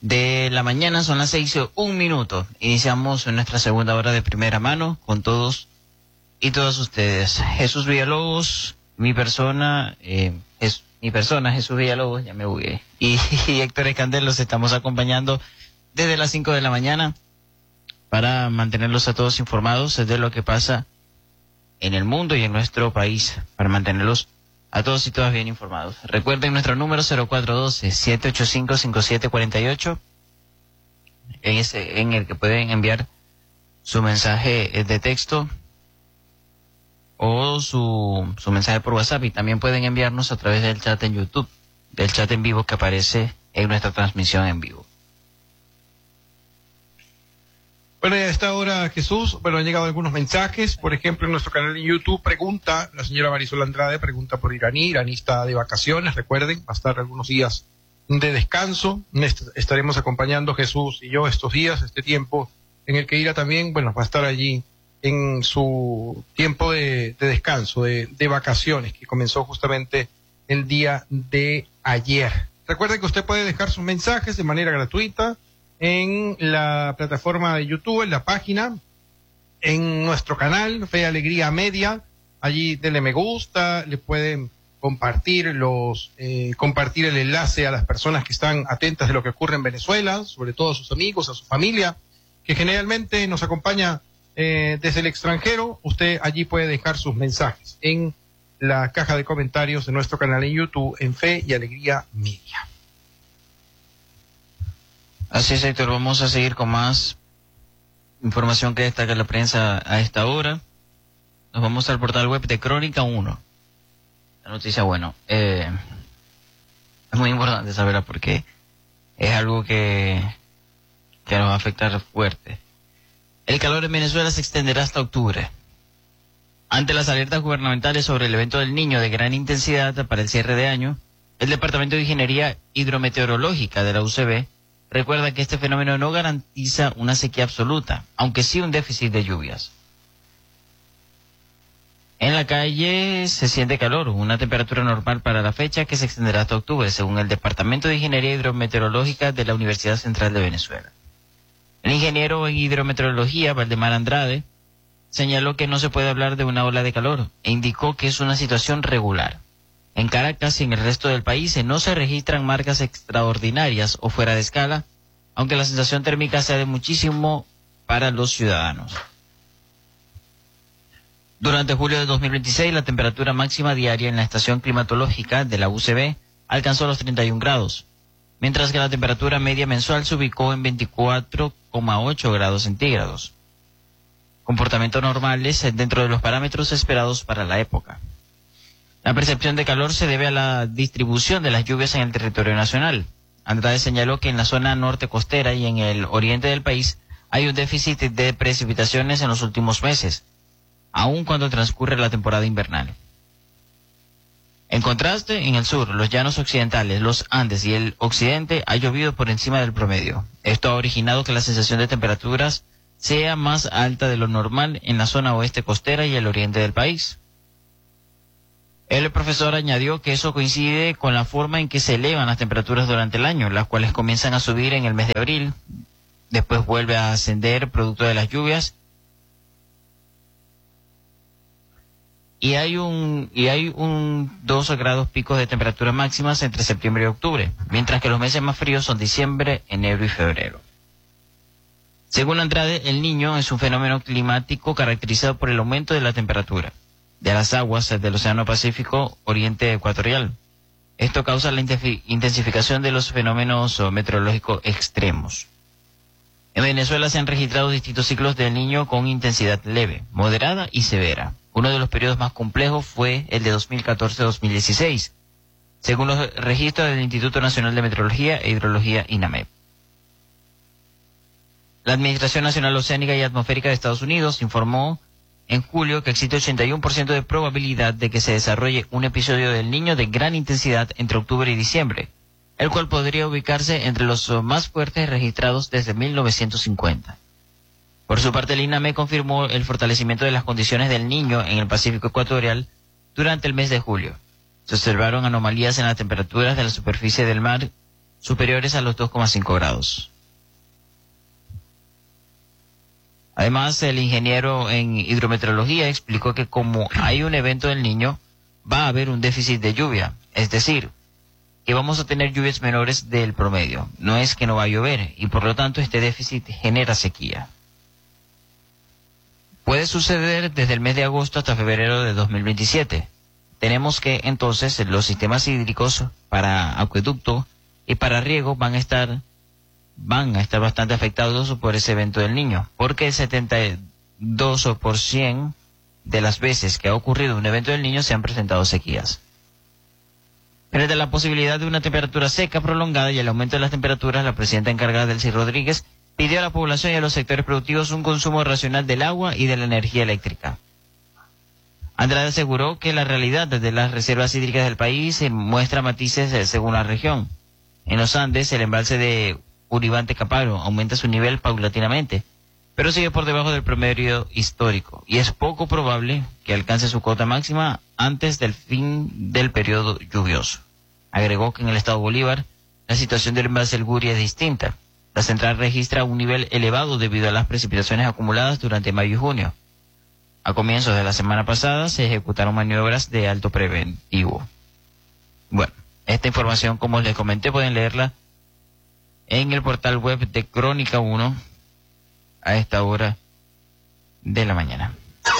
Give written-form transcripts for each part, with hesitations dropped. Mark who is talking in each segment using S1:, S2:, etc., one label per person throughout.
S1: de la mañana, son las 6:01. Iniciamos nuestra segunda hora de primera mano con todos y todas ustedes. Jesús Villalobos, mi persona, Jesús Villalobos, ya me bugué, y Héctor Escandel los estamos acompañando desde las 5 de la mañana para mantenerlos a todos informados de lo que pasa en el mundo y en nuestro país, para mantenerlos a todos y todas bien informados. Recuerden nuestro número 0412-785-5748, en el que pueden enviar su mensaje de texto o su mensaje por WhatsApp, y también pueden enviarnos a través del chat en YouTube, del chat en vivo que aparece en nuestra transmisión en vivo.
S2: Bueno, ya a esta hora, Jesús, han llegado algunos mensajes. Por ejemplo, en nuestro canal en YouTube pregunta, la señora Marisol Andrade pregunta por Iraní. Iraní está de vacaciones, recuerden, va a estar algunos días de descanso. Estaremos acompañando Jesús y yo estos días, este tiempo en el que Ira también, va a estar allí en su tiempo de descanso, de vacaciones, que comenzó justamente el día de ayer. Recuerden que usted puede dejar sus mensajes de manera gratuita en la plataforma de YouTube, en la página, en nuestro canal, Fe y Alegría Media. Allí denle me gusta, le pueden compartir compartir el enlace a las personas que están atentas de lo que ocurre en Venezuela, sobre todo a sus amigos, a su familia, que generalmente nos acompaña desde el extranjero. Usted allí puede dejar sus mensajes en la caja de comentarios de nuestro canal en YouTube, en Fe y Alegría Media.
S1: Así es, Héctor, vamos a seguir con más información que destaca la prensa a esta hora. Nos vamos al portal web de Crónica 1. La noticia, es muy importante saberla porque es algo que nos va a afectar fuerte. El calor en Venezuela se extenderá hasta octubre. Ante las alertas gubernamentales sobre el evento del Niño de gran intensidad para el cierre de año, el Departamento de Ingeniería Hidrometeorológica de la UCB recuerda que este fenómeno no garantiza una sequía absoluta, aunque sí un déficit de lluvias. En la calle se siente calor, una temperatura normal para la fecha que se extenderá hasta octubre, según el Departamento de Ingeniería Hidrometeorológica de la Universidad Central de Venezuela. El ingeniero en hidrometeorología, Valdemar Andrade, señaló que no se puede hablar de una ola de calor e indicó que es una situación regular. En Caracas y en el resto del país no se registran marcas extraordinarias o fuera de escala, aunque la sensación térmica sea de muchísimo para los ciudadanos. Durante julio de 2026, la temperatura máxima diaria en la estación climatológica de la UCB alcanzó los 31 grados, mientras que la temperatura media mensual se ubicó en 24,8 grados centígrados. Comportamientos normales dentro de los parámetros esperados para la época. La percepción de calor se debe a la distribución de las lluvias en el territorio nacional. Andrade señaló que en la zona norte costera y en el oriente del país hay un déficit de precipitaciones en los últimos meses, aun cuando transcurre la temporada invernal. En contraste, en el sur, los llanos occidentales, los Andes y el occidente ha llovido por encima del promedio. Esto ha originado que la sensación de temperaturas sea más alta de lo normal en la zona oeste costera y el oriente del país. El profesor añadió que eso coincide con la forma en que se elevan las temperaturas durante el año, las cuales comienzan a subir en el mes de abril, después vuelve a ascender producto de las lluvias, y hay 2 grados picos de temperaturas máximas entre septiembre y octubre, mientras que los meses más fríos son diciembre, enero y febrero. Según Andrade, el Niño es un fenómeno climático caracterizado por el aumento de la temperatura de las aguas del Océano Pacífico Oriente Ecuatorial. Esto causa la intensificación de los fenómenos meteorológicos extremos. En Venezuela se han registrado distintos ciclos del Niño con intensidad leve, moderada y severa. Uno de los periodos más complejos fue el de 2014-2016, según los registros del Instituto Nacional de Meteorología e Hidrología, INAMED. La Administración Nacional Oceánica y Atmosférica de Estados Unidos informó en julio que existe 81% de probabilidad de que se desarrolle un episodio del Niño de gran intensidad entre octubre y diciembre, el cual podría ubicarse entre los más fuertes registrados desde 1950. Por su parte, el INAME confirmó el fortalecimiento de las condiciones del Niño en el Pacífico Ecuatorial durante el mes de julio. Se observaron anomalías en las temperaturas de la superficie del mar superiores a los 2,5 grados. Además, el ingeniero en hidrometeorología explicó que como hay un evento del Niño, va a haber un déficit de lluvia, es decir, que vamos a tener lluvias menores del promedio. No es que no va a llover y por lo tanto este déficit genera sequía. Puede suceder desde el mes de agosto hasta febrero de 2027. Tenemos que entonces los sistemas hídricos para acueducto y para riego van a estar bastante afectados por ese evento del Niño, porque el 72% de las veces que ha ocurrido un evento del Niño se han presentado sequías. Frente a la posibilidad de una temperatura seca prolongada y el aumento de las temperaturas, la presidenta encargada, Delcy Rodríguez, pidió a la población y a los sectores productivos un consumo racional del agua y de la energía eléctrica. Andrade aseguró que la realidad de las reservas hídricas del país muestra matices según la región. En los Andes, el embalse de Uribante-Caparo aumenta su nivel paulatinamente, pero sigue por debajo del promedio histórico, y es poco probable que alcance su cota máxima antes del fin del periodo lluvioso. Agregó que en el estado Bolívar, la situación del embalse El Guri es distinta. La central registra un nivel elevado debido a las precipitaciones acumuladas durante mayo y junio. A comienzos de la semana pasada se ejecutaron maniobras de alto preventivo. Bueno, esta información, como les comenté, pueden leerla en el portal web de Crónica 1 a esta hora de la mañana.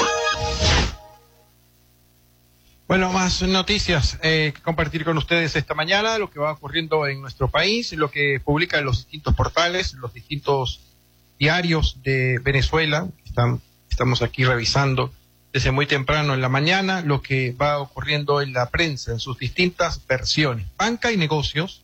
S2: Bueno, más noticias que compartir con ustedes esta mañana, lo que va ocurriendo en nuestro país, lo que publican los distintos portales, los distintos diarios de Venezuela. Estamos aquí revisando desde muy temprano en la mañana lo que va ocurriendo en la prensa en sus distintas versiones. Banca y Negocios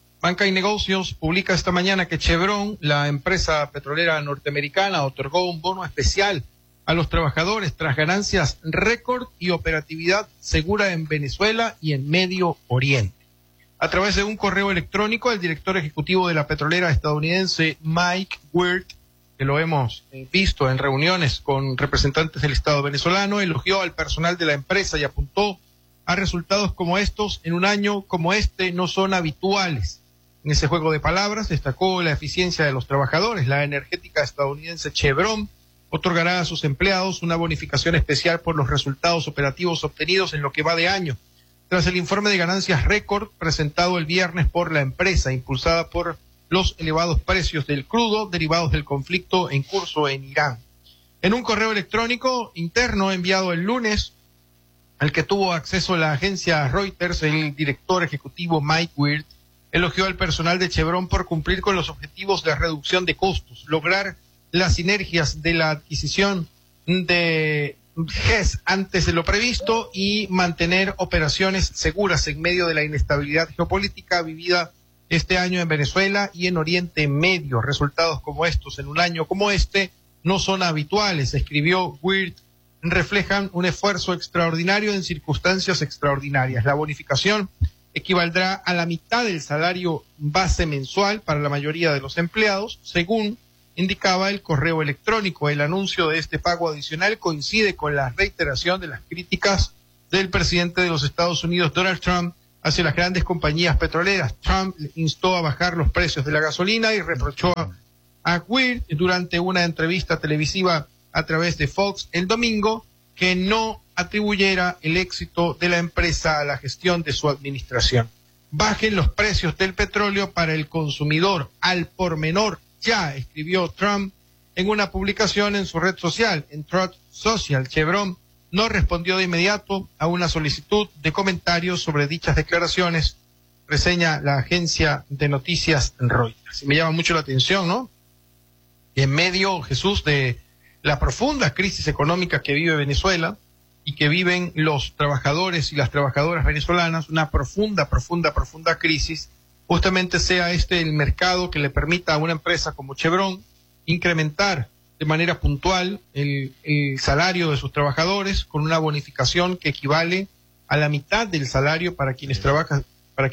S2: publica esta mañana que Chevron, la empresa petrolera norteamericana, otorgó un bono especial a los trabajadores tras ganancias récord y operatividad segura en Venezuela y en Medio Oriente. A través de un correo electrónico, el director ejecutivo de la petrolera estadounidense, Mike Wirth, que lo hemos visto en reuniones con representantes del Estado venezolano, elogió al personal de la empresa y apuntó a resultados como estos en un año como este no son habituales. En ese juego de palabras destacó la eficiencia de los trabajadores. La energética estadounidense Chevron otorgará a sus empleados una bonificación especial por los resultados operativos obtenidos en lo que va de año, tras el informe de ganancias récord presentado el viernes por la empresa, impulsada por los elevados precios del crudo derivados del conflicto en curso en Irán. En un correo electrónico interno enviado el lunes, al que tuvo acceso la agencia Reuters, el director ejecutivo Mike Wirth elogió al personal de Chevron por cumplir con los objetivos de reducción de costos, lograr las sinergias de la adquisición de GES antes de lo previsto y mantener operaciones seguras en medio de la inestabilidad geopolítica vivida este año en Venezuela y en Oriente Medio. Resultados como estos en un año como este no son habituales, escribió Wirth, reflejan un esfuerzo extraordinario en circunstancias extraordinarias. La bonificación equivaldrá a la mitad del salario base mensual para la mayoría de los empleados, según indicaba el correo electrónico. El anuncio de este pago adicional coincide con la reiteración de las críticas del presidente de los Estados Unidos, Donald Trump, hacia las grandes compañías petroleras. Trump instó a bajar los precios de la gasolina y reprochó a Wirth durante una entrevista televisiva a través de Fox el domingo que no atribuyera el éxito de la empresa a la gestión de su administración. Bajen los precios del petróleo para el consumidor al por menor ya, escribió Trump en una publicación en su red social, en Truth Social. Chevron no respondió de inmediato a una solicitud de comentarios sobre dichas declaraciones, reseña la agencia de noticias Reuters. Y me llama mucho la atención, ¿no? En medio, Jesús, de la profunda crisis económica que vive Venezuela y que viven los trabajadores y las trabajadoras venezolanas, una profunda crisis, justamente sea este el mercado que le permita a una empresa como Chevron incrementar de manera puntual el salario de sus trabajadores con una bonificación que equivale a la mitad del salario para quienes trabajan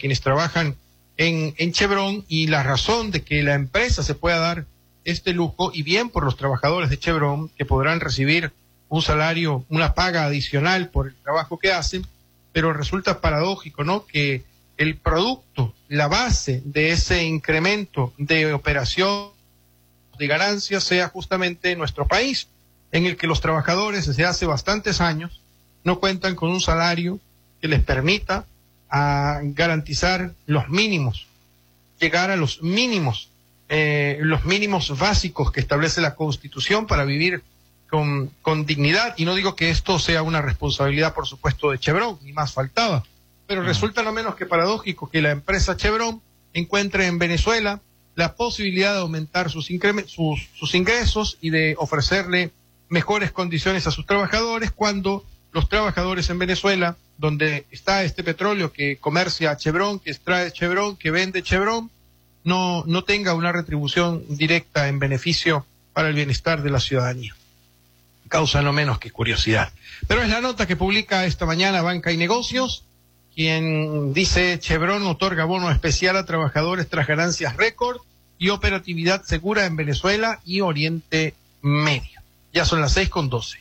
S2: en Chevron, y la razón de que la empresa se pueda dar este lujo, y bien por los trabajadores de Chevron, que podrán recibir un salario, una paga adicional por el trabajo que hacen, pero resulta paradójico, ¿no?, que el producto, la base de ese incremento de operación de ganancias sea justamente nuestro país, en el que los trabajadores desde hace bastantes años no cuentan con un salario que les permita garantizar los mínimos, llegar a los mínimos básicos que establece la Constitución para vivir con dignidad. Y no digo que esto sea una responsabilidad, por supuesto, de Chevron, ni más faltaba, pero resulta no menos que paradójico que la empresa Chevron encuentre en Venezuela la posibilidad de aumentar sus ingresos y de ofrecerle mejores condiciones a sus trabajadores, cuando los trabajadores en Venezuela, donde está este petróleo que comercia Chevron, que extrae Chevron, que vende Chevron, no tenga una retribución directa en beneficio para el bienestar de la ciudadanía. Causa no menos que curiosidad. Pero es la nota que publica esta mañana Banca y Negocios, quien dice: Chevron otorga bono especial a trabajadores tras ganancias récord y operatividad segura en Venezuela y Oriente Medio. Ya son las 6:12.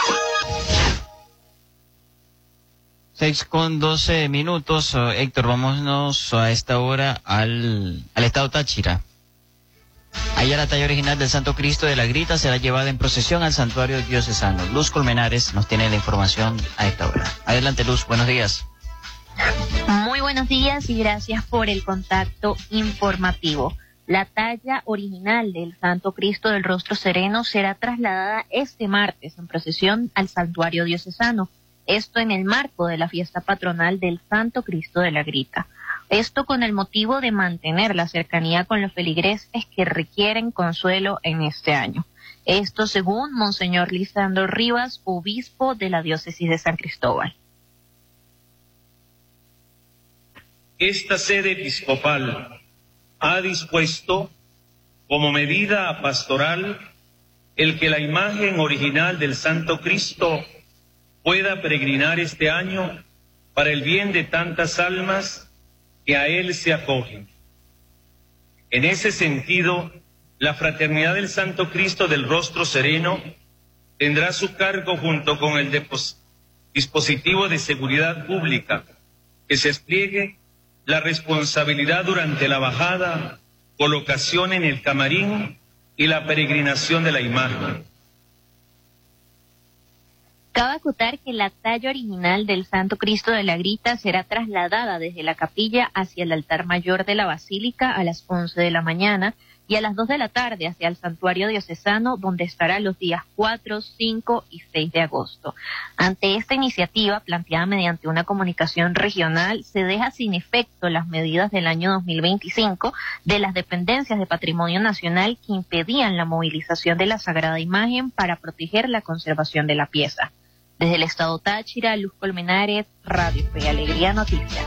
S1: 6:12. Héctor, vámonos a esta hora al estado Táchira. Allá la talla original del Santo Cristo de la Grita será llevada en procesión al santuario diocesano. Luz Colmenares nos tiene la información a esta hora. Adelante, Luz, buenos días.
S3: Muy buenos días y gracias por el contacto informativo. La talla original del Santo Cristo del Rostro Sereno será trasladada este martes en procesión al santuario diocesano. Esto en el marco de la fiesta patronal del Santo Cristo de la Grita. Esto con el motivo de mantener la cercanía con los feligreses que requieren consuelo en este año. Esto según Monseñor Lisandro Rivas, obispo de la diócesis de San Cristóbal.
S4: Esta sede episcopal ha dispuesto como medida pastoral el que la imagen original del Santo Cristo pueda peregrinar este año para el bien de tantas almas que a él se acogen. En ese sentido, la Fraternidad del Santo Cristo del Rostro Sereno tendrá a su cargo, junto con el dispositivo de seguridad pública, que se despliegue la responsabilidad durante la bajada, colocación en el camarín y la peregrinación de la imagen.
S3: Cabe acotar que la talla original del Santo Cristo de la Grita será trasladada desde la capilla hacia el altar mayor de la Basílica a las 11 de la mañana y a las 2 de la tarde hacia el santuario diocesano, donde estará los días 4, 5 y 6 de agosto. Ante esta iniciativa, planteada mediante una comunicación regional, se deja sin efecto las medidas del año 2025 de las dependencias de Patrimonio Nacional que impedían la movilización de la Sagrada Imagen para proteger la conservación de la pieza. Desde el estado Táchira, Luz Colmenares, Radio Fe y Alegría Noticias.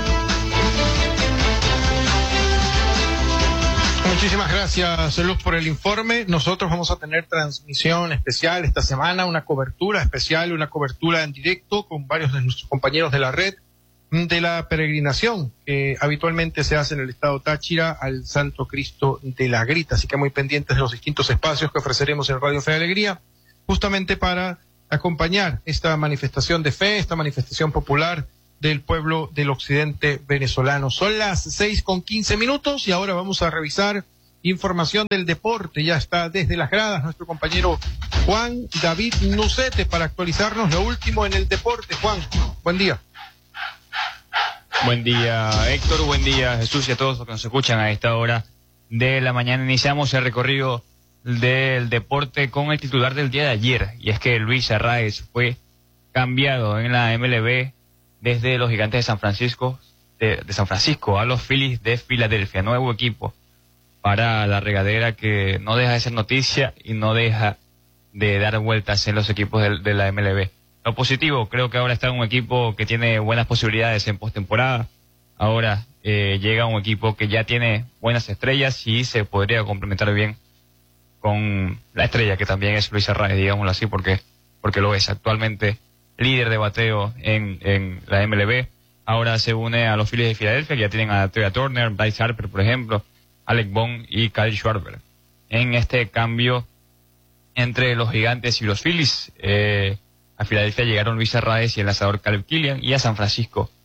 S2: Muchísimas gracias, Luz, por el informe. Nosotros vamos a tener transmisión especial esta semana, una cobertura especial, una cobertura en directo con varios de nuestros compañeros de la red de la peregrinación que habitualmente se hace en el estado Táchira al Santo Cristo de la Grita. Así que muy pendientes de los distintos espacios que ofreceremos en Radio Fe y Alegría, justamente para acompañar esta manifestación de fe, esta manifestación popular del pueblo del occidente venezolano. Son las 6:15 y ahora vamos a revisar información del deporte. Ya está desde las gradas nuestro compañero Juan David Nucete para actualizarnos lo último en el deporte. Juan, buen día.
S5: Buen día, Héctor, buen día, Jesús, y a todos los que nos escuchan a esta hora de la mañana. Iniciamos el recorrido del deporte con el titular del día de ayer, y es que Luis Arraez fue cambiado en la MLB desde los Gigantes de San Francisco, de San Francisco a los Phillies de Filadelfia, nuevo equipo para la regadera que no deja de ser noticia y no deja de dar vueltas en los equipos de la MLB. Lo positivo, creo que ahora está un equipo que tiene buenas posibilidades en postemporada. Ahora llega un equipo que ya tiene buenas estrellas y se podría complementar bien con la estrella que también es Luis Arraez, digámoslo así, porque lo es actualmente líder de bateo en la MLB. Ahora se une a los Phillies de Filadelfia, que ya tienen a Trey Turner, Bryce Harper, por ejemplo, Alec Bohm y Kyle Schwarber. En este cambio entre los Gigantes y los Phillies, a Filadelfia llegaron Luis Arraez y el lanzador Caleb Killian, y a San Francisco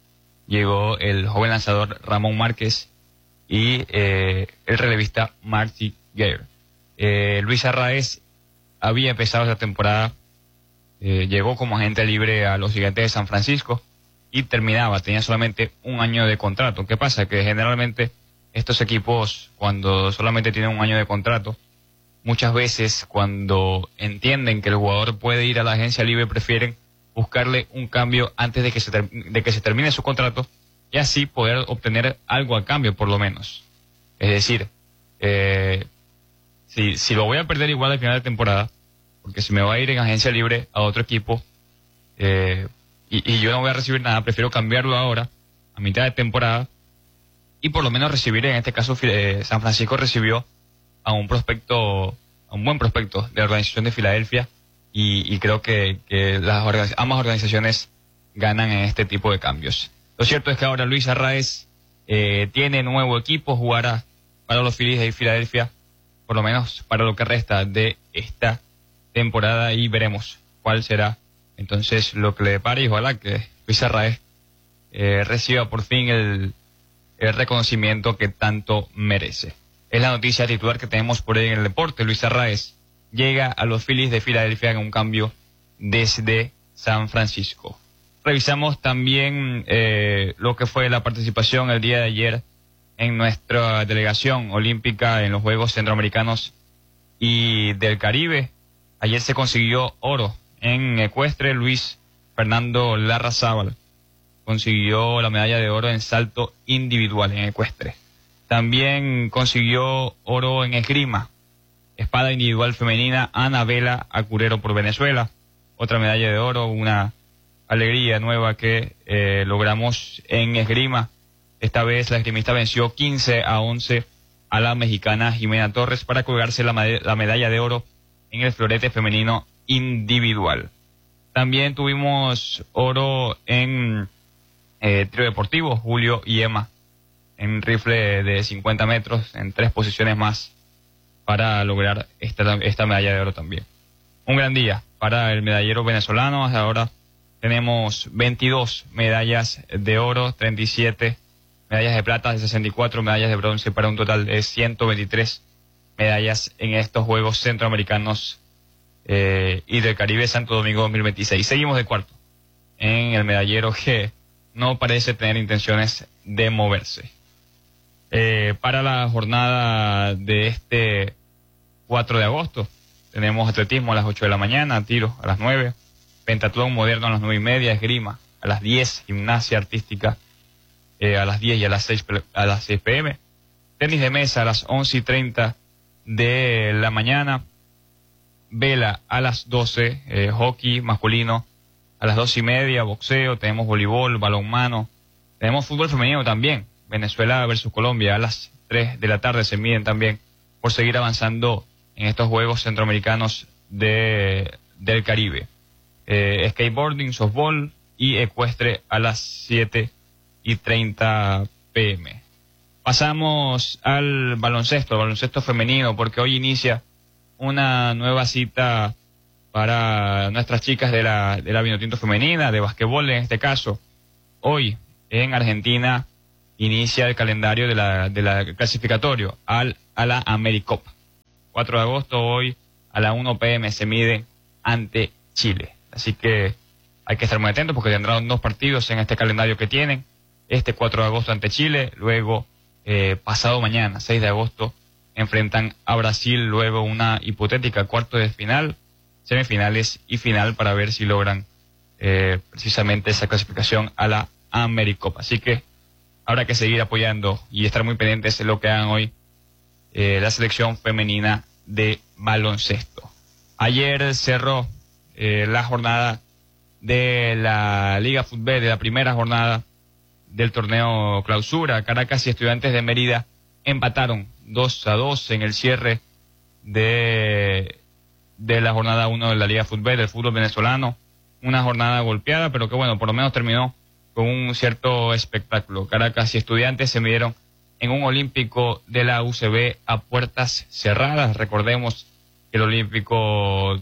S5: llegó el joven lanzador Ramón Márquez y el relevista Marty Gare. Luis Arraez había empezado esta temporada, llegó como agente libre a los Gigantes de San Francisco y tenía solamente un año de contrato. ¿Qué pasa? Que generalmente estos equipos, cuando solamente tienen un año de contrato, muchas veces cuando entienden que el jugador puede ir a la agencia libre, prefieren buscarle un cambio antes de que se termine su contrato y así poder obtener algo a cambio por lo menos. Es decir, si lo voy a perder igual al final de temporada, porque si me va a ir en agencia libre a otro equipo y yo no voy a recibir nada, prefiero cambiarlo ahora a mitad de temporada y por lo menos recibir, en este caso San Francisco recibió a un buen prospecto de la organización de Filadelfia y creo que ambas organizaciones ganan en este tipo de cambios. Lo cierto es que ahora Luis Arraez tiene nuevo equipo, jugará para los Phillies de Filadelfia, por lo menos para lo que resta de esta temporada y veremos cuál será entonces lo que le depara y ojalá que Luis Arraez reciba por fin el reconocimiento que tanto merece. Es la noticia titular que tenemos por ahí en el deporte. Luis Arraez llega a los Phillies de Filadelfia en un cambio desde San Francisco. Revisamos también lo que fue la participación el día de ayer en nuestra delegación olímpica en los Juegos Centroamericanos y del Caribe. Ayer se consiguió oro en ecuestre. Luis Fernando Larrazábal consiguió la medalla de oro en salto individual en ecuestre. También consiguió oro en esgrima, espada individual femenina, Anabela Acurero por Venezuela. Otra medalla de oro, una alegría nueva que logramos en esgrima. Esta vez la esgrimista venció 15-11 a la mexicana Jimena Torres para colgarse la medalla de oro en el florete femenino individual. También tuvimos oro en tiro deportivo, Julio y Emma en rifle de 50 metros, en 3 posiciones más para lograr esta medalla de oro también. Un gran día para el medallero venezolano. Hasta ahora tenemos 22 medallas de oro, 37 medallas de plata, 64 medallas de bronce para un total de 123 medallas en estos Juegos Centroamericanos y del Caribe Santo Domingo 2026. Seguimos de cuarto en el medallero que no parece tener intenciones de moverse. Para la jornada de este 4 de agosto tenemos atletismo a las 8 de la mañana, tiro a las 9, pentatlón moderno a las 9:30, esgrima a las 10, gimnasia artística a las 10 y a las 6 p.m., tenis de mesa a las 11:30 de la mañana, vela a las 12, hockey masculino a las 2:30, boxeo, tenemos voleibol, balonmano, tenemos fútbol femenino también. Venezuela versus Colombia a las 3 de la tarde se miden también por seguir avanzando en estos Juegos Centroamericanos del Caribe. Skateboarding, softball y ecuestre a las 7:30 p.m. Pasamos al baloncesto femenino, porque hoy inicia una nueva cita para nuestras chicas de la Vinotinto femenina, de basquetbol en este caso. Hoy en Argentina inicia el calendario de la clasificatorio a la AmeriCup. 4 de agosto, hoy a la 1 p.m. se mide ante Chile. Así que hay que estar muy atentos porque tendrán 2 partidos en este calendario que tienen. Este 4 de agosto ante Chile, luego pasado mañana, 6 de agosto, enfrentan a Brasil, luego una hipotética cuarto de final, semifinales y final para ver si logran precisamente esa clasificación a la AmeriCup. Así que habrá que seguir apoyando y estar muy pendientes de lo que hagan hoy la selección femenina de baloncesto. Ayer cerró la jornada de la Liga Fútbol, de la primera jornada del torneo Clausura. Caracas y Estudiantes de Mérida empataron 2-2 en el cierre de la jornada 1 de la Liga Fútbol del fútbol venezolano. Una jornada golpeada, pero que bueno, por lo menos terminó con un cierto espectáculo. Caracas y Estudiantes se midieron en un olímpico de la UCB a puertas cerradas. Recordemos que el olímpico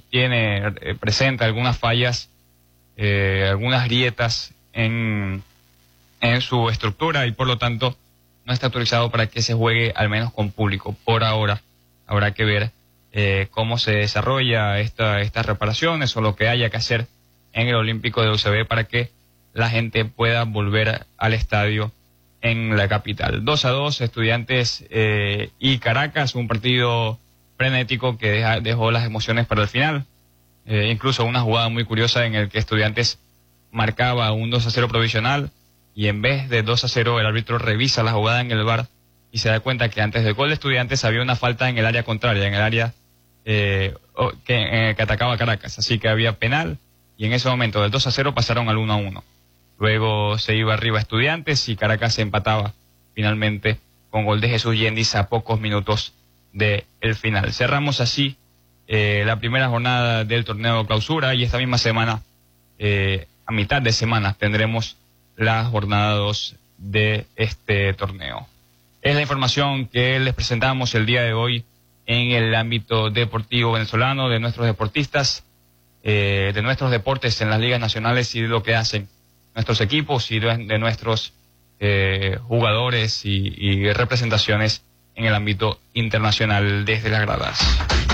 S5: presenta algunas fallas, algunas grietas en en su estructura y por lo tanto no está autorizado para que se juegue al menos con público. Por ahora habrá que ver cómo se desarrolla estas reparaciones o lo que haya que hacer en el Olímpico de UCB para que la gente pueda volver al estadio en la capital. 2-2, Estudiantes y Caracas, un partido frenético que dejó las emociones para el final. Incluso una jugada muy curiosa en el que Estudiantes marcaba un 2-0 provisional y en vez de 2-0 el árbitro revisa la jugada en el VAR y se da cuenta que antes del gol de Estudiantes había una falta en el área contraria, en el área que atacaba Caracas. Así que había penal y en ese momento del 2-0 pasaron al 1-1. Luego se iba arriba Estudiantes y Caracas se empataba finalmente con gol de Jesús Yendis a pocos minutos del final. Cerramos así la primera jornada del torneo clausura y esta misma semana, a mitad de semana, tendremos la jornada 2 de este torneo. Es la información que les presentamos el día de hoy en el ámbito deportivo venezolano, de nuestros deportistas, de nuestros deportes en las ligas nacionales y de lo que hacen nuestros equipos y de nuestros jugadores y representaciones en el ámbito internacional desde las gradas.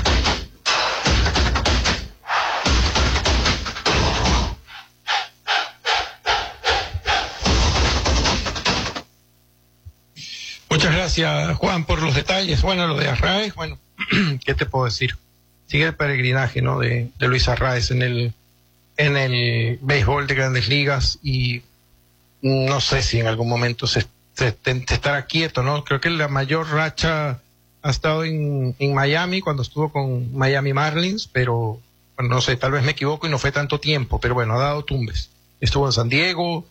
S2: Muchas gracias, Juan, por los detalles. Bueno, lo de Arraez, bueno, ¿qué te puedo decir? Sigue el peregrinaje, ¿no? De Luis Arraez en el béisbol de Grandes Ligas y no sé si en algún momento se estará quieto, ¿no? Creo que la mayor racha ha estado en Miami cuando estuvo con Miami Marlins, pero bueno, no sé, tal vez me equivoco y no fue tanto tiempo, pero bueno, ha dado tumbes. Estuvo en San Diego,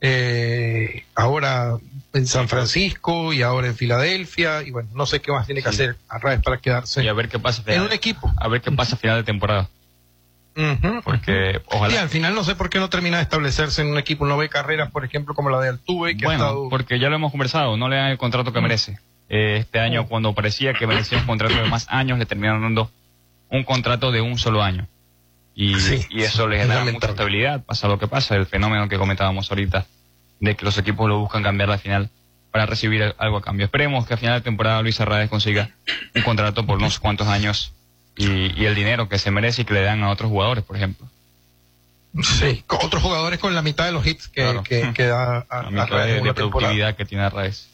S2: ahora en San Francisco y ahora en Filadelfia y bueno, no sé qué más tiene que hacer Arraez para quedarse
S5: y a ver qué pasa
S2: en un equipo.
S5: A ver qué pasa a final de temporada. Porque ojalá.
S2: Sí, al final no sé por qué no termina de establecerse en un equipo, no ve carreras, por ejemplo, como la de Altuve, que
S5: bueno,
S2: ha estado...
S5: porque ya lo hemos conversado, no le dan el contrato que merece. Este año, cuando parecía que merecía un contrato de más años, le terminaron dando un contrato de un solo año. Y eso le genera mucha estabilidad, pasa lo que pasa, el fenómeno que comentábamos ahorita, de que los equipos lo buscan cambiar al final para recibir algo a cambio. Esperemos que a final de temporada Luis Arraez consiga un contrato por unos cuantos años y el dinero que se merece y que le dan a otros jugadores, por ejemplo.
S2: Sí, con otros jugadores con la mitad de los hits que da
S5: la mitad de productividad que tiene Arraez.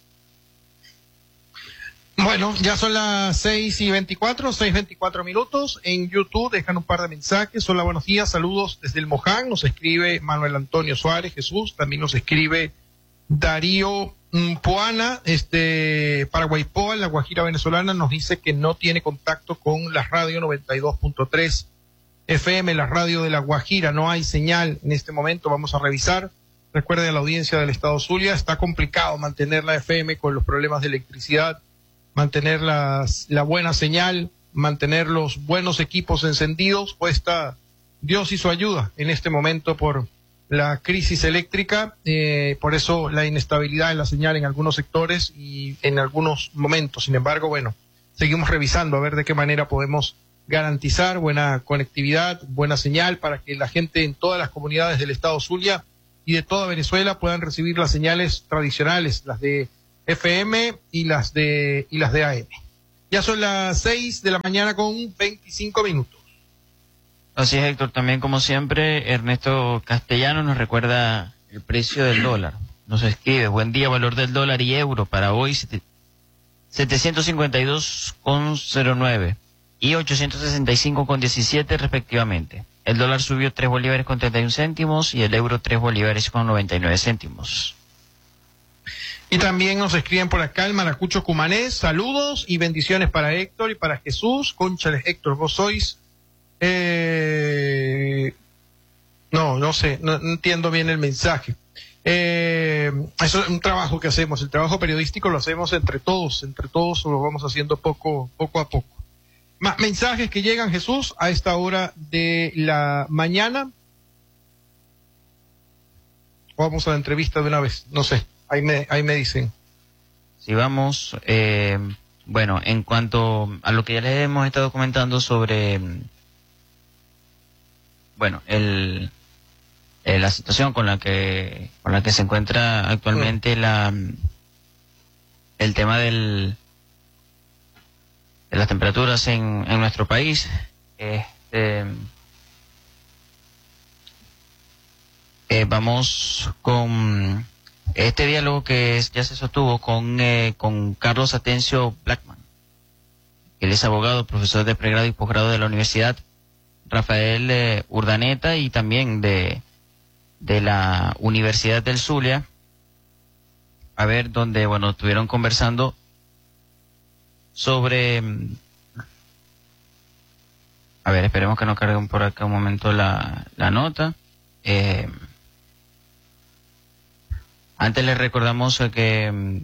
S2: Bueno, ya son las 6:24 minutos. En YouTube dejan un par de mensajes. Hola, buenos días, saludos desde el Moján. Nos escribe Manuel Antonio Suárez Jesús. También nos escribe Darío Poana, Paraguaypoa, la Guajira venezolana, nos dice que no tiene contacto con la radio 92.3 FM, la radio de la Guajira. No hay señal en este momento. Vamos a revisar. Recuerde a la audiencia del estado Zulia, está complicado mantener la FM con los problemas de electricidad, mantener la buena señal, mantener los buenos equipos encendidos. Cuesta Dios y su ayuda en este momento por la crisis eléctrica, por eso la inestabilidad en la señal en algunos sectores y en algunos momentos. Sin embargo, bueno, seguimos revisando a ver de qué manera podemos garantizar buena conectividad, buena señal para que la gente en todas las comunidades del estado Zulia y de toda Venezuela puedan recibir las señales tradicionales, las de FM y las de AM. Ya son las 6 de la mañana con 25 minutos.
S1: Así es, Héctor. También, como siempre, Ernesto Castellano nos recuerda el precio del dólar. Nos escribe: buen día, valor del dólar y euro para hoy 752,09 y 865,17 respectivamente. El dólar subió 3 bolívares con 31 céntimos y el euro 3 bolívares con 99 céntimos.
S2: Y también nos escriben por acá el Maracucho Cumanés: saludos y bendiciones para Héctor y para Jesús. Cónchales, Héctor, vos sois... no sé, no entiendo bien el mensaje. Eso es un trabajo que hacemos, el trabajo periodístico lo hacemos entre todos lo vamos haciendo poco a poco. Más mensajes que llegan, Jesús, a esta hora de la mañana. Vamos a la entrevista de una vez, no sé, ahí me dicen.
S1: Sí, vamos. Bueno, en cuanto a lo que ya les hemos estado comentando sobre... Bueno, la situación con la que se encuentra actualmente el tema de las temperaturas en nuestro país. Vamos con este diálogo que ya se sostuvo con Carlos Atencio Blackman. Él es abogado, profesor de pregrado y posgrado de la Universidad Rafael Urdaneta y también de la Universidad del Zulia. A ver, donde, estuvieron conversando sobre... A ver, esperemos que no carguen por acá un momento la nota. Antes les recordamos que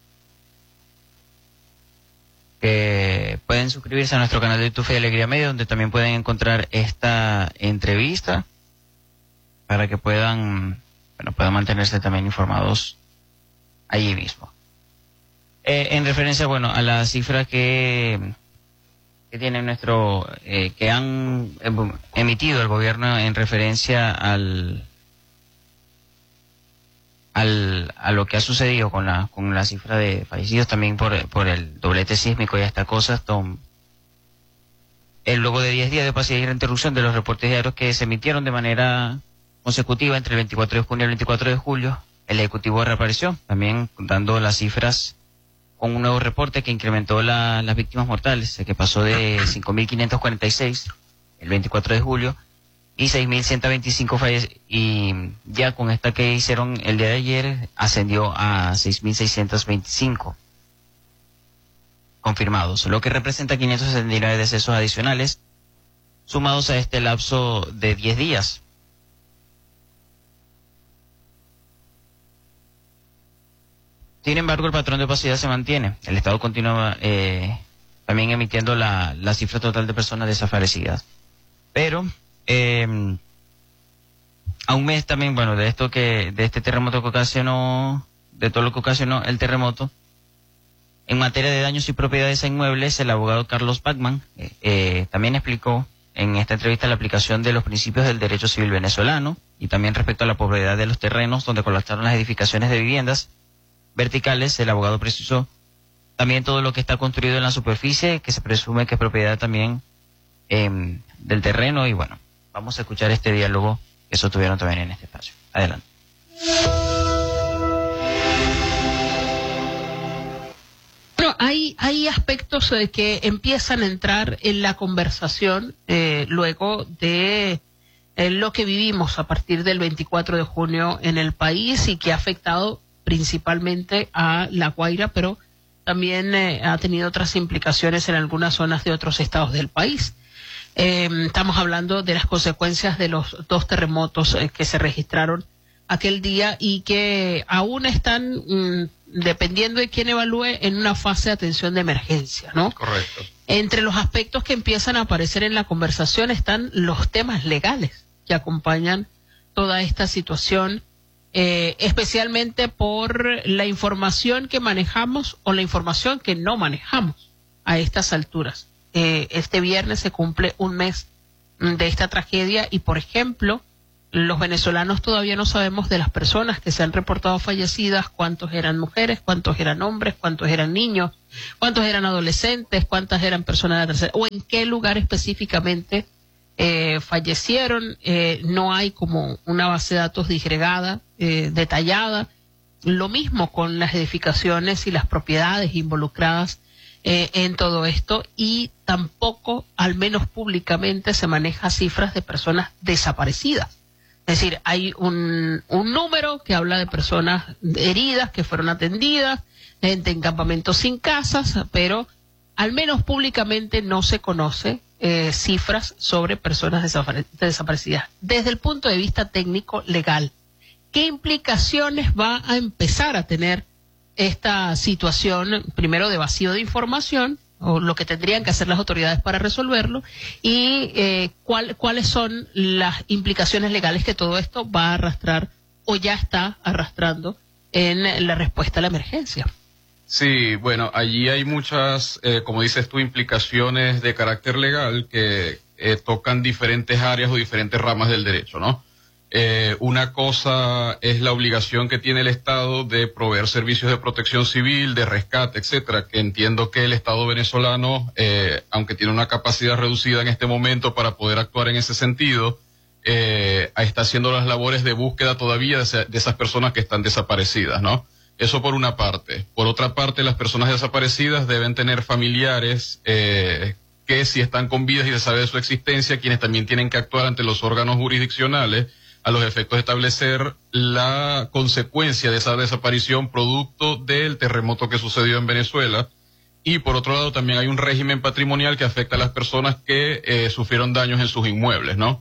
S1: pueden suscribirse a nuestro canal de YouTube Fe y Alegría Media, donde también pueden encontrar esta entrevista para que puedan mantenerse también informados allí mismo. En referencia, a la cifra que tiene que han emitido el gobierno en referencia a lo que ha sucedido con la cifra de fallecidos, también por el doblete sísmico y esta cosa, luego de 10 días de opacidad y la interrupción de los reportes diarios que se emitieron de manera consecutiva entre el 24 de junio y el 24 de julio, el Ejecutivo reapareció, también dando las cifras con un nuevo reporte que incrementó las víctimas mortales, que pasó de 5.546 el 24 de julio y 6.125 fallecidos, y ya con esta que hicieron el día de ayer ascendió a 6.625 confirmados, lo que representa 579 decesos adicionales sumados a este lapso de 10 días. Sin embargo, el patrón de opacidad se mantiene. El Estado continúa también emitiendo la cifra total de personas desaparecidas. Pero a un mes también, de este terremoto que ocasionó, de todo lo que ocasionó el terremoto, en materia de daños y propiedades a inmuebles, el abogado Carlos Blackman también explicó en esta entrevista la aplicación de los principios del derecho civil venezolano y también respecto a la propiedad de los terrenos donde colapsaron las edificaciones de viviendas verticales. El abogado precisó también todo lo que está construido en la superficie, que se presume que es propiedad también del terreno. Y vamos a escuchar este diálogo que sostuvieron también en este espacio. Adelante.
S6: Bueno, hay aspectos que empiezan a entrar en la conversación luego de lo que vivimos a partir del 24 de junio en el país y que ha afectado principalmente a La Guaira, pero también ha tenido otras implicaciones en algunas zonas de otros estados del país. Estamos hablando de las consecuencias de los 2 terremotos que se registraron aquel día y que aún están, dependiendo de quién evalúe, en una fase de atención de emergencia, ¿no?
S2: Correcto.
S6: Entre los aspectos que empiezan a aparecer en la conversación están los temas legales que acompañan toda esta situación, especialmente por la información que manejamos o la información que no manejamos a estas alturas. Este viernes se cumple un mes de esta tragedia y, por ejemplo, los venezolanos todavía no sabemos de las personas que se han reportado fallecidas, cuántos eran mujeres, cuántos eran hombres, cuántos eran niños, cuántos eran adolescentes, cuántas eran personas de tercera, o en qué lugar específicamente fallecieron. No hay como una base de datos disgregada, detallada. Lo mismo con las edificaciones y las propiedades involucradas en todo esto, y tampoco, al menos públicamente, se maneja cifras de personas desaparecidas. Es decir, hay un número que habla de personas heridas que fueron atendidas, gente en campamentos sin casas, pero al menos públicamente no se conoce cifras sobre personas desaparecidas. Desde el punto de vista técnico legal, ¿qué implicaciones va a empezar a tener esta situación, primero de vacío de información, o lo que tendrían que hacer las autoridades para resolverlo, y cuáles son las implicaciones legales que todo esto va a arrastrar o ya está arrastrando en la respuesta a la emergencia?
S7: Sí, bueno, allí hay muchas, como dices tú, implicaciones de carácter legal que tocan diferentes áreas o diferentes ramas del derecho, ¿no? Una cosa es la obligación que tiene el Estado de proveer servicios de protección civil, de rescate, etcétera, que entiendo que el Estado venezolano, aunque tiene una capacidad reducida en este momento para poder actuar en ese sentido, está haciendo las labores de búsqueda todavía de esas personas que están desaparecidas, ¿no? Eso por una parte. Por otra parte, las personas desaparecidas deben tener familiares que si están con vida y se sabe de su existencia, quienes también tienen que actuar ante los órganos jurisdiccionales a los efectos de establecer la consecuencia de esa desaparición producto del terremoto que sucedió en Venezuela. Y por otro lado también hay un régimen patrimonial que afecta a las personas que sufrieron daños en sus inmuebles, ¿no?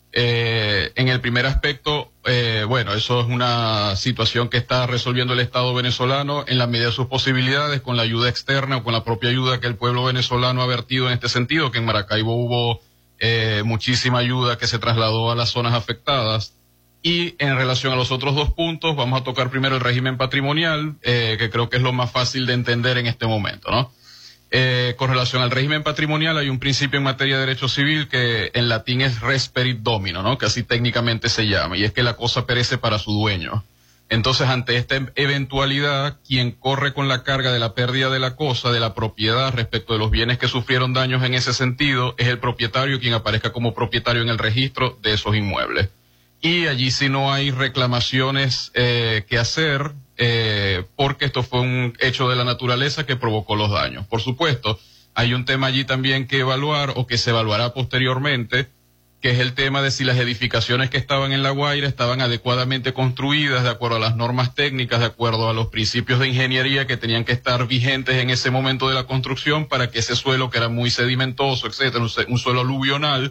S7: En el primer aspecto, bueno, eso es una situación que está resolviendo el Estado venezolano en la medida de sus posibilidades, con la ayuda externa o con la propia ayuda que el pueblo venezolano ha vertido en este sentido, que en Maracaibo hubo muchísima ayuda que se trasladó a las zonas afectadas. Y en relación a los otros dos puntos, vamos a tocar primero el régimen patrimonial, que creo que es lo más fácil de entender en este momento, ¿no? Con relación al régimen patrimonial hay un principio en materia de derecho civil que en latín es res perit domino, ¿no? Que así técnicamente se llama, y es que la cosa perece para su dueño. Entonces, ante esta eventualidad, quien corre con la carga de la pérdida de la cosa, de la propiedad respecto de los bienes que sufrieron daños en ese sentido, es el propietario quien aparezca como propietario en el registro de esos inmuebles. Y allí sí no hay reclamaciones que hacer, porque esto fue un hecho de la naturaleza que provocó los daños. Por supuesto, hay un tema allí también que evaluar o que se evaluará posteriormente, que es el tema de si las edificaciones que estaban en La Guaira estaban adecuadamente construidas de acuerdo a las normas técnicas, de acuerdo a los principios de ingeniería que tenían que estar vigentes en ese momento de la construcción para que ese suelo, que era muy sedimentoso, etcétera, un suelo aluvional,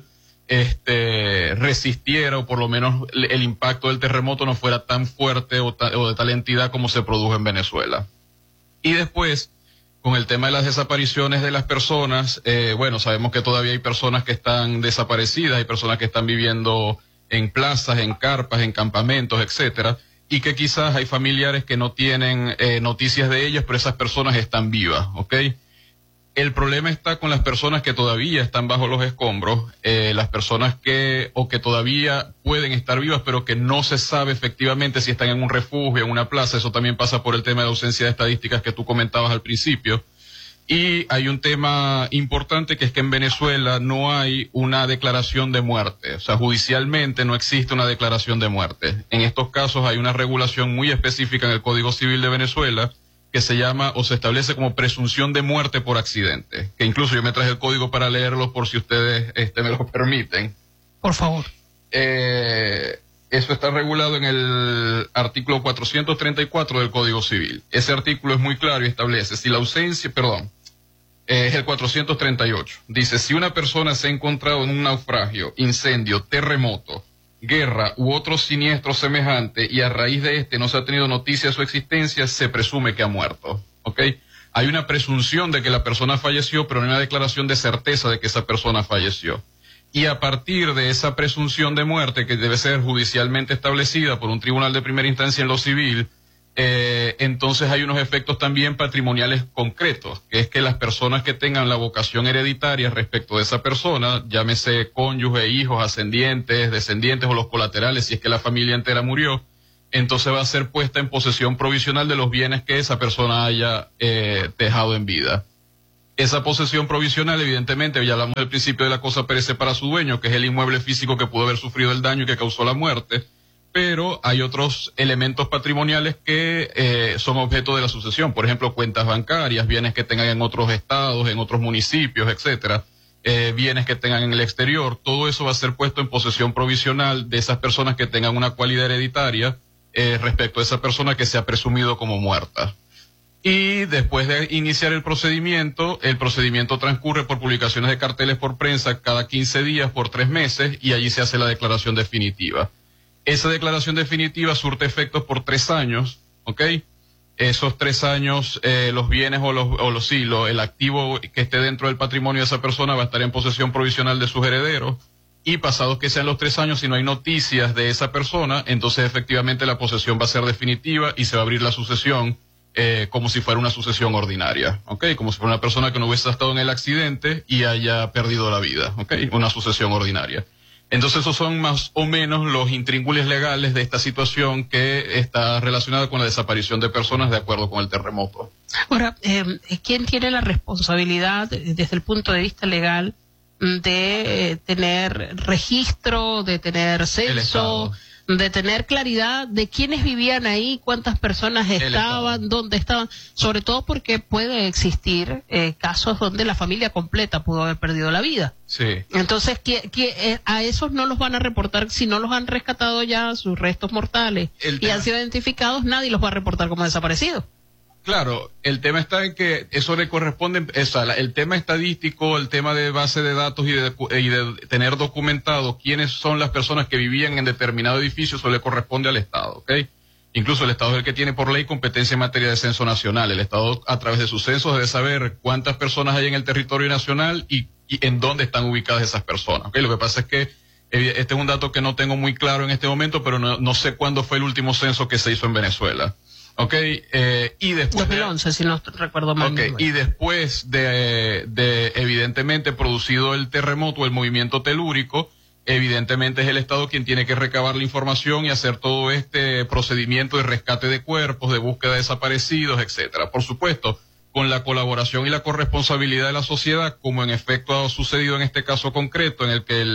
S7: resistiera, o por lo menos el impacto del terremoto no fuera tan fuerte o de tal entidad como se produjo en Venezuela. Y después, con el tema de las desapariciones de las personas, bueno, sabemos que todavía hay personas que están desaparecidas, hay personas que están viviendo en plazas, en carpas, en campamentos, etcétera, y que quizás hay familiares que no tienen noticias de ellas, pero esas personas están vivas, ¿ok? El problema está con las personas que todavía están bajo los escombros, las personas que todavía pueden estar vivas, pero que no se sabe efectivamente si están en un refugio, en una plaza. Eso también pasa por el tema de la ausencia de estadísticas que tú comentabas al principio. Y hay un tema importante, que es que en Venezuela no hay una declaración de muerte. O sea, judicialmente no existe una declaración de muerte. En estos casos hay una regulación muy específica en el Código Civil de Venezuela, que se llama o se establece como presunción de muerte por accidente, que incluso yo me traje el código para leerlo por si ustedes me lo permiten.
S6: Por favor.
S7: Eso está regulado en el artículo 434 del Código Civil. Ese artículo es muy claro y establece si la ausencia, es el 438. Dice, si una persona se ha encontrado en un naufragio, incendio, terremoto, guerra u otro siniestro semejante y a raíz de no se ha tenido noticia de su existencia, se presume que ha muerto, ¿ok? Hay una presunción de que la persona falleció, pero no hay una declaración de certeza de que esa persona falleció. Y a partir de esa presunción de muerte, que debe ser judicialmente establecida por un tribunal de primera instancia en lo civil, entonces hay unos efectos también patrimoniales concretos, que es que las personas que tengan la vocación hereditaria respecto de esa persona, llámese cónyuge, hijos, ascendientes, descendientes o los colaterales, si es que la familia entera murió, entonces va a ser puesta en posesión provisional de los bienes que esa persona haya dejado en vida. Esa posesión provisional, evidentemente, ya hablamos del principio de la cosa perece para su dueño, que es el inmueble físico que pudo haber sufrido el daño y que causó la muerte, pero hay otros elementos patrimoniales que son objeto de la sucesión, por ejemplo, cuentas bancarias, bienes que tengan en otros estados, en otros municipios, etcétera, bienes que tengan en el exterior. Todo eso va a ser puesto en posesión provisional de esas personas que tengan una cualidad hereditaria respecto a esa persona que se ha presumido como muerta. Y después de iniciar el procedimiento transcurre por publicaciones de carteles por prensa cada 15 días por 3 meses y allí se hace la declaración definitiva. Esa declaración definitiva surte efectos por 3 años, ¿ok? Esos 3 años, los bienes el activo que esté dentro del patrimonio de esa persona va a estar en posesión provisional de sus herederos, y pasados que sean los 3 años, si no hay noticias de esa persona, entonces efectivamente la posesión va a ser definitiva y se va a abrir la sucesión como si fuera una sucesión ordinaria, ¿ok? Como si fuera una persona que no hubiese estado en el accidente y haya perdido la vida, ¿ok? Una sucesión ordinaria. Entonces esos son más o menos los intríngulis legales de esta situación que está relacionada con la desaparición de personas de acuerdo con el terremoto.
S6: Ahora, ¿quién tiene la responsabilidad desde el punto de vista legal de tener registro, de tener censo, de tener claridad de quiénes vivían ahí, cuántas personas estaban, dónde estaban? Sobre todo porque puede existir casos donde la familia completa pudo haber perdido la vida.
S7: Sí.
S6: Entonces, a esos no los van a reportar, si no los han rescatado ya sus restos mortales y han sido identificados, nadie los va a reportar como desaparecidos.
S7: Claro, el tema está en que eso le corresponde, el tema estadístico, el tema de base de datos y de tener documentado quiénes son las personas que vivían en determinado edificio, eso le corresponde al Estado, ¿ok? Incluso el Estado es el que tiene por ley competencia en materia de censo nacional. El Estado, a través de sus censos, debe saber cuántas personas hay en el territorio nacional y en dónde están ubicadas esas personas, ¿ok? Lo que pasa es que este es un dato que no tengo muy claro en este momento, pero no sé cuándo fue el último censo que se hizo en Venezuela. Okay, y después
S6: 2011, si no recuerdo mal.
S7: Okay, y después de evidentemente producido el terremoto, el movimiento telúrico, evidentemente es el Estado quien tiene que recabar la información y hacer todo este procedimiento de rescate de cuerpos, de búsqueda de desaparecidos, etcétera. Por supuesto, con la colaboración y la corresponsabilidad de la sociedad, como en efecto ha sucedido en este caso concreto, en el que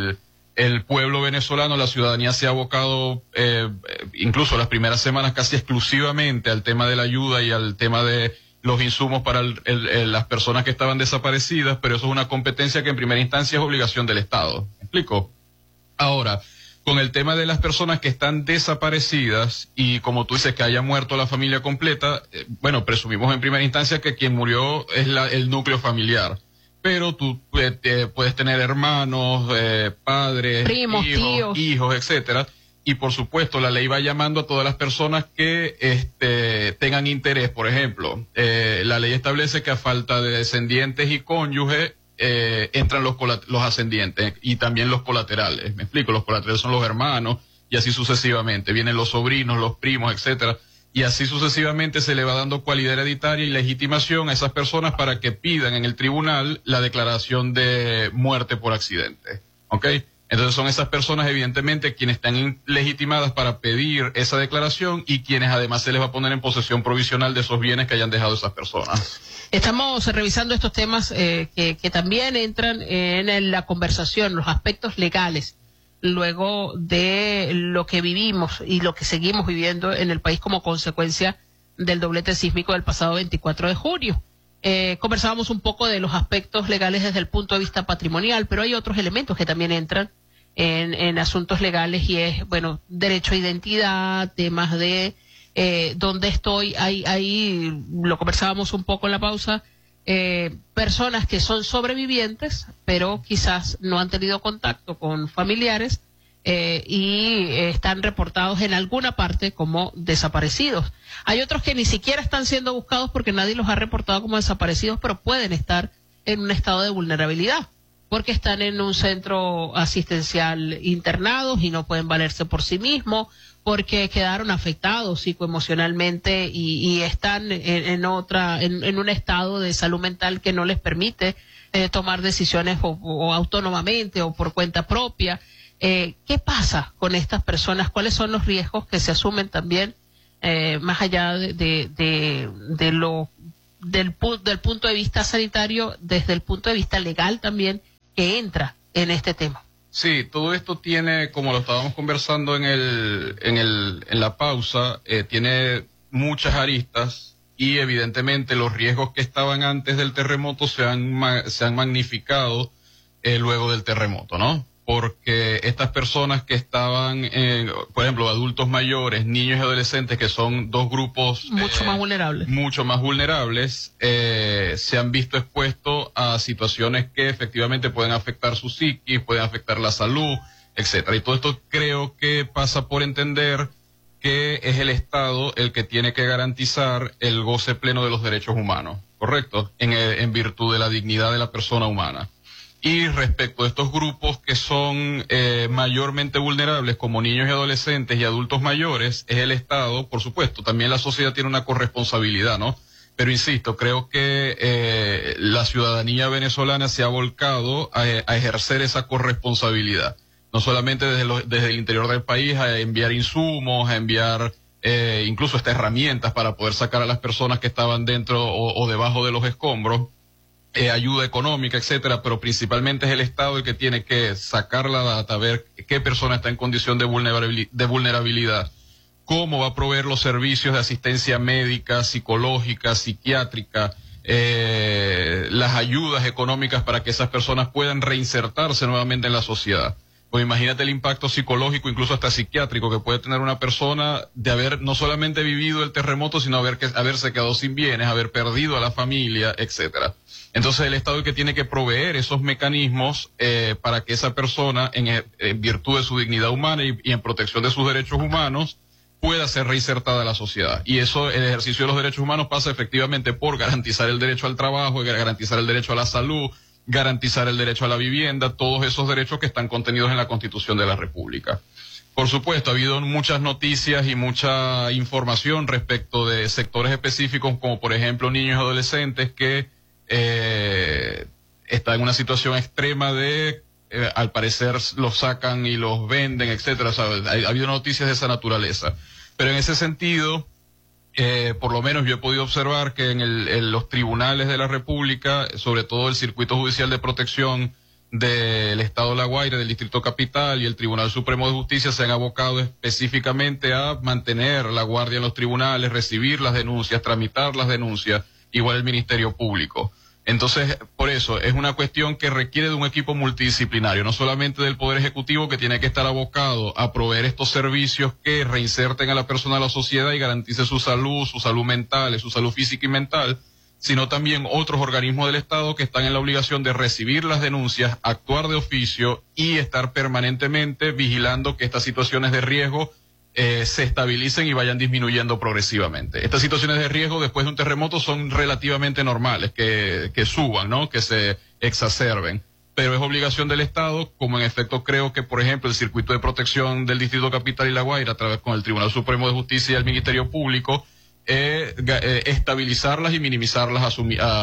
S7: el pueblo venezolano, la ciudadanía se ha abocado, incluso las primeras semanas casi exclusivamente al tema de la ayuda y al tema de los insumos para las personas que estaban desaparecidas, pero eso es una competencia que en primera instancia es obligación del Estado. ¿Me explico? Ahora, con el tema de las personas que están desaparecidas y como tú dices que haya muerto la familia completa, bueno, presumimos en primera instancia que quien murió es el núcleo familiar. Pero tú puedes tener hermanos, padres,
S6: primos, tíos,
S7: hijos, etcétera. Y por supuesto, la ley va llamando a todas las personas que tengan interés. Por ejemplo, la ley establece que a falta de descendientes y cónyuges entran los ascendientes y también los colaterales. Me explico, los colaterales son los hermanos y así sucesivamente. Vienen los sobrinos, los primos, etcétera. Y así sucesivamente se le va dando cualidad hereditaria y legitimación a esas personas para que pidan en el tribunal la declaración de muerte por accidente. ¿Ok? Entonces son esas personas evidentemente quienes están legitimadas para pedir esa declaración y quienes además se les va a poner en posesión provisional de esos bienes que hayan dejado esas personas.
S6: Estamos revisando estos temas que también entran en la conversación, los aspectos legales, luego de lo que vivimos y lo que seguimos viviendo en el país como consecuencia del doblete sísmico del pasado 24 de junio. Conversábamos un poco de los aspectos legales desde el punto de vista patrimonial, pero hay otros elementos que también entran en asuntos legales y es, bueno, derecho a identidad, temas de dónde estoy, ahí lo conversábamos un poco en la pausa, personas que son sobrevivientes, pero quizás no han tenido contacto con familiares y están reportados en alguna parte como desaparecidos. Hay otros que ni siquiera están siendo buscados porque nadie los ha reportado como desaparecidos, pero pueden estar en un estado de vulnerabilidad porque están en un centro asistencial internados y no pueden valerse por sí mismos, porque quedaron afectados psicoemocionalmente y están en un estado de salud mental que no les permite tomar decisiones o autónomamente o por cuenta propia. ¿Qué pasa con estas personas? ¿Cuáles son los riesgos que se asumen también más allá del punto de vista sanitario, desde el punto de vista legal también, que entra en este tema?
S7: Sí, todo esto tiene, como lo estábamos conversando en la pausa, tiene muchas aristas y evidentemente los riesgos que estaban antes del terremoto se han magnificado luego del terremoto, ¿no? Porque estas personas que estaban, por ejemplo, adultos mayores, niños y adolescentes, que son dos grupos
S6: mucho más vulnerables,
S7: se han visto expuestos a situaciones que efectivamente pueden afectar su psiquis, pueden afectar la salud, etcétera. Y todo esto creo que pasa por entender que es el Estado el que tiene que garantizar el goce pleno de los derechos humanos, ¿correcto? En virtud de la dignidad de la persona humana. Y respecto a estos grupos que son mayormente vulnerables, como niños y adolescentes y adultos mayores, es el Estado, por supuesto. También la sociedad tiene una corresponsabilidad, ¿no? Pero insisto, creo que la ciudadanía venezolana se ha volcado a ejercer esa corresponsabilidad. no solamente desde el interior del país, a enviar insumos, a enviar incluso hasta herramientas para poder sacar a las personas que estaban dentro o debajo de los escombros, ayuda económica, etcétera, pero principalmente es el Estado el que tiene que sacar la data, ver qué persona está en condición de vulnerabilidad, cómo va a proveer los servicios de asistencia médica, psicológica, psiquiátrica, las ayudas económicas para que esas personas puedan reinsertarse nuevamente en la sociedad. Pues imagínate el impacto psicológico, incluso hasta psiquiátrico, que puede tener una persona de haber no solamente vivido el terremoto, sino haberse quedado sin bienes, haber perdido a la familia, etcétera. Entonces el Estado es el que tiene que proveer esos mecanismos para que esa persona, en virtud de su dignidad humana y en protección de sus derechos humanos, pueda ser reinsertada a la sociedad. Y eso, el ejercicio de los derechos humanos pasa efectivamente por garantizar el derecho al trabajo, garantizar el derecho a la salud, garantizar el derecho a la vivienda, todos esos derechos que están contenidos en la Constitución de la República. Por supuesto, ha habido muchas noticias y mucha información respecto de sectores específicos, como por ejemplo niños y adolescentes que están en una situación extrema de, al parecer los sacan y los venden, etcétera. O sea, ha habido noticias de esa naturaleza. Pero en ese sentido, por lo menos yo he podido observar que en los tribunales de la República, sobre todo el Circuito Judicial de Protección del Estado de La Guaira, del Distrito Capital y el Tribunal Supremo de Justicia, se han abocado específicamente a mantener la guardia en los tribunales, recibir las denuncias, tramitar las denuncias, igual el Ministerio Público. Entonces, por eso, es una cuestión que requiere de un equipo multidisciplinario, no solamente del Poder Ejecutivo, que tiene que estar abocado a proveer estos servicios que reinserten a la persona a la sociedad y garantice su salud mental, su salud física y mental, sino también otros organismos del Estado que están en la obligación de recibir las denuncias, actuar de oficio y estar permanentemente vigilando que estas situaciones de riesgo se estabilicen y vayan disminuyendo progresivamente. Estas situaciones de riesgo después de un terremoto son relativamente normales, que suban, ¿no? Que se exacerben. Pero es obligación del Estado, como en efecto creo que, por ejemplo, el Circuito de Protección del Distrito Capital y La Guaira, a través con el Tribunal Supremo de Justicia y el Ministerio Público, estabilizarlas y minimizarlas a su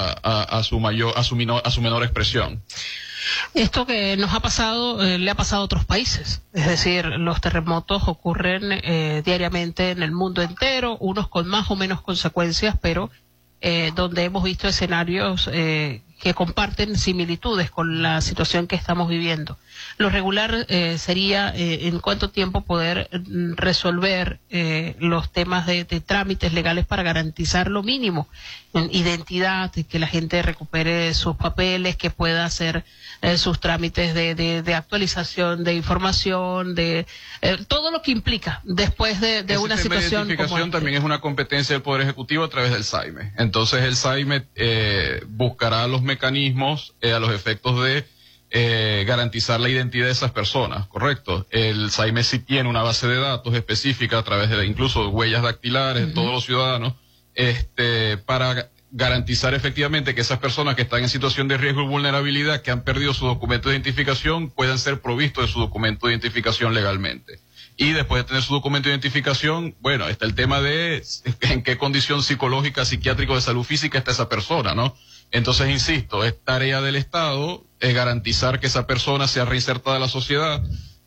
S7: menor expresión.
S6: Esto que nos ha pasado, le ha pasado a otros países. Es decir, los terremotos ocurren diariamente en el mundo entero, unos con más o menos consecuencias, pero donde hemos visto escenarios que comparten similitudes con la situación que estamos viviendo. Lo regular sería en cuánto tiempo poder resolver los temas de trámites legales para garantizar lo mínimo, identidad, que la gente recupere sus papeles, que pueda hacer sus trámites de actualización de información, de todo lo que implica después de una situación
S7: de identificación como también es una competencia del Poder Ejecutivo a través del SAIME. Entonces el SAIME buscará los mecanismos a los efectos de garantizar la identidad de esas personas, ¿correcto? El SAIME sí tiene una base de datos específica a través de incluso huellas dactilares de todos los ciudadanos, para garantizar efectivamente que esas personas que están en situación de riesgo y vulnerabilidad, que han perdido su documento de identificación, puedan ser provistos de su documento de identificación legalmente. Y después de tener su documento de identificación, bueno, está el tema de en qué condición psicológica, psiquiátrica o de salud física está esa persona, ¿no? Entonces, insisto, es tarea del Estado garantizar que esa persona sea reinsertada a la sociedad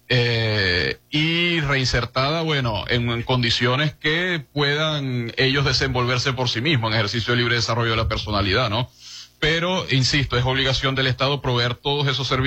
S7: y reinsertada, bueno, en condiciones que puedan ellos desenvolverse por sí mismos, en ejercicio de libre desarrollo de la personalidad, ¿no? Pero, insisto, es obligación del Estado proveer todos esos servicios